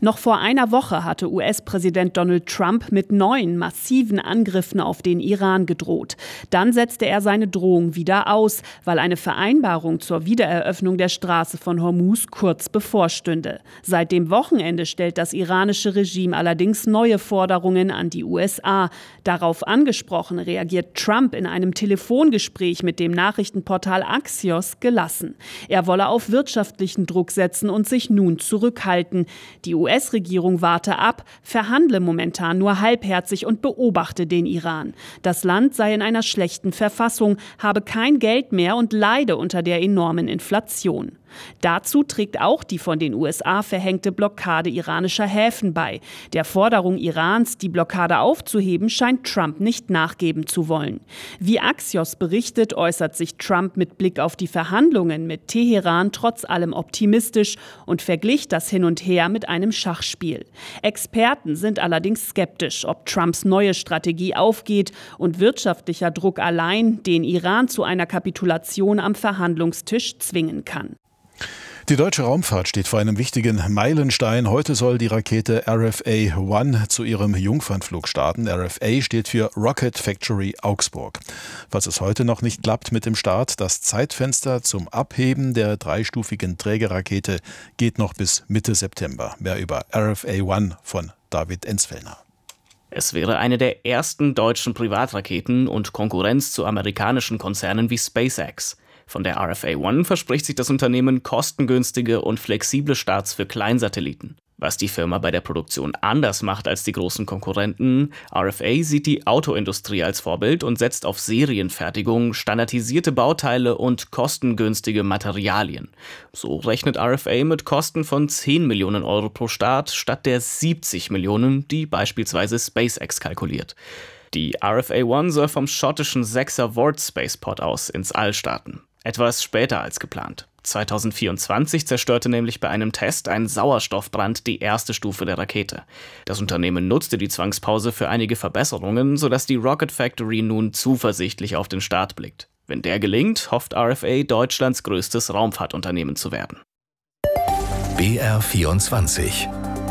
Noch vor einer Woche hatte US-Präsident Donald Trump mit neuen massiven Angriffen auf den Iran gedroht. Dann setzte er seine Drohung wieder aus, weil eine Vereinbarung zur Wiedereröffnung der Straße von Hormuz kurz bevorstünde. Seit dem Wochenende stellt das iranische Regime allerdings neue Forderungen an die USA. Darauf angesprochen reagiert Trump in einem Telefongespräch mit dem Nachrichtenportal Axios gelassen. Er wolle auf wirtschaftlichen Druck setzen und sich nun zurückhalten. Die US-Regierung warte ab, verhandle momentan nur halbherzig und beobachte den Iran. Das Land sei in einer schlechten Verfassung, habe kein Geld mehr und leide unter der enormen Inflation. Dazu trägt auch die von den USA verhängte Blockade iranischer Häfen bei. Der Forderung Irans, die Blockade aufzuheben, scheint Trump nicht nachgeben zu wollen. Wie Axios berichtet, äußert sich Trump mit Blick auf die Verhandlungen mit Teheran trotz allem optimistisch und verglich das Hin und Her mit einem Schachspiel. Experten sind allerdings skeptisch, ob Trumps neue Strategie aufgeht und wirtschaftlicher Druck allein den Iran zu einer Kapitulation am Verhandlungstisch zwingen kann. Die deutsche Raumfahrt steht vor einem wichtigen Meilenstein. Heute soll die Rakete RFA-1 zu ihrem Jungfernflug starten. RFA steht für Rocket Factory Augsburg. Falls es heute noch nicht klappt mit dem Start, das Zeitfenster zum Abheben der dreistufigen Trägerrakete geht noch bis Mitte September. Mehr über RFA-1 von David Enzfellner. Es wäre eine der ersten deutschen Privatraketen und Konkurrenz zu amerikanischen Konzernen wie SpaceX. Von der RFA-1 verspricht sich das Unternehmen kostengünstige und flexible Starts für Kleinsatelliten. Was die Firma bei der Produktion anders macht als die großen Konkurrenten: RFA sieht die Autoindustrie als Vorbild und setzt auf Serienfertigung, standardisierte Bauteile und kostengünstige Materialien. So rechnet RFA mit Kosten von 10 Millionen Euro pro Start statt der 70 Millionen, die beispielsweise SpaceX kalkuliert. Die RFA-1 soll vom schottischen 6er Vord Spaceport aus ins All starten. Etwas später als geplant. 2024 zerstörte nämlich bei einem Test ein Sauerstoffbrand die erste Stufe der Rakete. Das Unternehmen nutzte die Zwangspause für einige Verbesserungen, sodass die Rocket Factory nun zuversichtlich auf den Start blickt. Wenn der gelingt, hofft RFA, Deutschlands größtes Raumfahrtunternehmen zu werden. BR24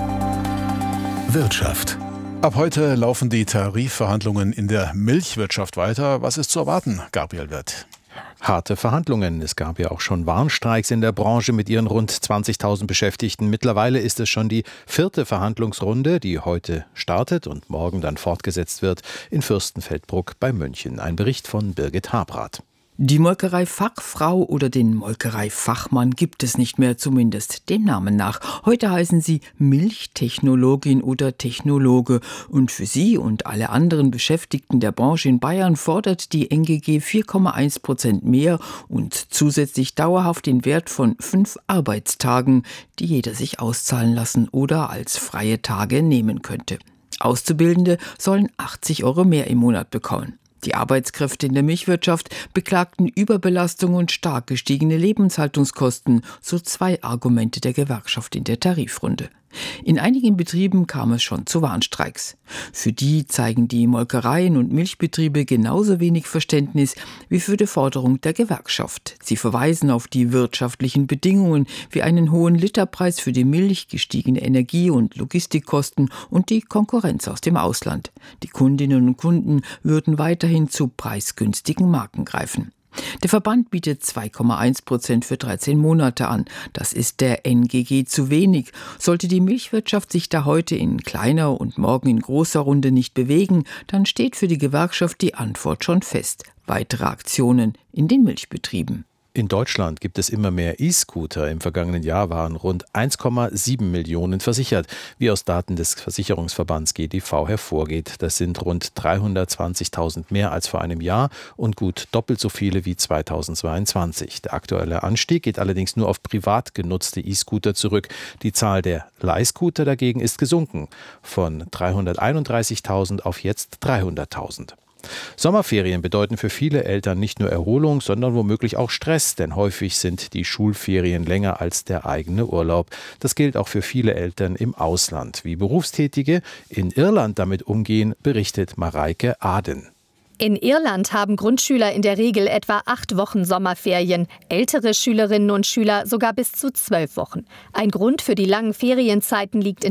Wirtschaft. Ab heute laufen die Tarifverhandlungen in der Milchwirtschaft weiter. Was ist zu erwarten, Gabriel Wirth? Harte Verhandlungen. Es gab ja auch schon Warnstreiks in der Branche mit ihren rund 20.000 Beschäftigten. Mittlerweile ist es schon die 4. Verhandlungsrunde, die heute startet und morgen dann fortgesetzt wird in Fürstenfeldbruck bei München. Ein Bericht von Birgit Habrath. Die Molkereifachfrau oder den Molkereifachmann gibt es nicht mehr, zumindest dem Namen nach. Heute heißen sie Milchtechnologin oder Technologe. Und für sie und alle anderen Beschäftigten der Branche in Bayern fordert die NGG 4,1% mehr und zusätzlich dauerhaft den Wert von 5 Arbeitstagen, die jeder sich auszahlen lassen oder als freie Tage nehmen könnte. Auszubildende sollen 80 Euro mehr im Monat bekommen. Die Arbeitskräfte in der Milchwirtschaft beklagten Überbelastung und stark gestiegene Lebenshaltungskosten, so 2 Argumente der Gewerkschaft in der Tarifrunde. In einigen Betrieben kam es schon zu Warnstreiks. Für die zeigen die Molkereien und Milchbetriebe genauso wenig Verständnis wie für die Forderung der Gewerkschaft. Sie verweisen auf die wirtschaftlichen Bedingungen wie einen hohen Literpreis für die Milch, gestiegene Energie- und Logistikkosten und die Konkurrenz aus dem Ausland. Die Kundinnen und Kunden würden weiterhin zu preisgünstigen Marken greifen. Der Verband bietet 2,1% für 13 Monate an. Das ist der NGG zu wenig. Sollte die Milchwirtschaft sich da heute in kleiner und morgen in großer Runde nicht bewegen, dann steht für die Gewerkschaft die Antwort schon fest: weitere Aktionen in den Milchbetrieben. In Deutschland gibt es immer mehr E-Scooter. Im vergangenen Jahr waren rund 1,7 Millionen versichert, wie aus Daten des Versicherungsverbands GDV hervorgeht. Das sind rund 320.000 mehr als vor einem Jahr und gut doppelt so viele wie 2022. Der aktuelle Anstieg geht allerdings nur auf privat genutzte E-Scooter zurück. Die Zahl der Leihscooter dagegen ist gesunken, von 331.000 auf jetzt 300.000. Sommerferien bedeuten für viele Eltern nicht nur Erholung, sondern womöglich auch Stress, denn häufig sind die Schulferien länger als der eigene Urlaub. Das gilt auch für viele Eltern im Ausland. Wie Berufstätige in Irland damit umgehen, berichtet Mareike Aden. In Irland haben Grundschüler in der Regel etwa 8 Wochen Sommerferien, ältere Schülerinnen und Schüler sogar bis zu 12 Wochen. Ein Grund für die langen Ferienzeiten liegt in